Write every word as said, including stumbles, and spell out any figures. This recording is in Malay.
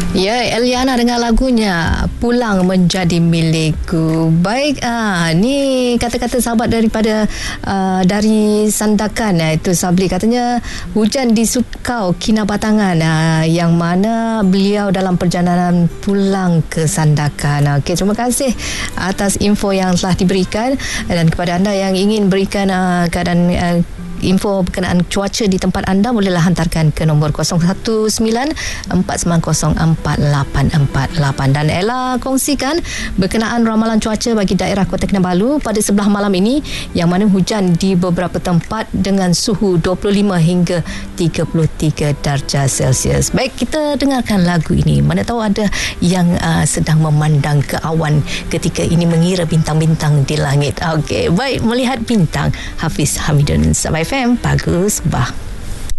Ya, Eliana dengan lagunya Pulang Menjadi Milikku. Baik, ah ni kata-kata sahabat daripada uh, dari Sandakan, itu Sabli katanya hujan di Sukau Kinabatangan, uh, yang mana beliau dalam perjalanan pulang ke Sandakan. Okey, terima kasih atas info yang telah diberikan, dan kepada anda yang ingin berikan uh, keadaan uh, info berkenaan cuaca di tempat anda, bolehlah hantarkan ke nombor kosong satu sembilan empat sembilan kosong empat lapan empat lapan. Dan Ella kongsikan berkenaan ramalan cuaca bagi daerah Kota Kinabalu pada sebelah malam ini, yang mana hujan di beberapa tempat dengan suhu dua puluh lima hingga tiga puluh tiga darjah Celsius. Baik, kita dengarkan lagu ini. Mana tahu ada yang uh, sedang memandang ke awan ketika ini, mengira bintang-bintang di langit. Okey, baik, melihat bintang. Hafiz Hamidun, Sabah F M, bagus bah.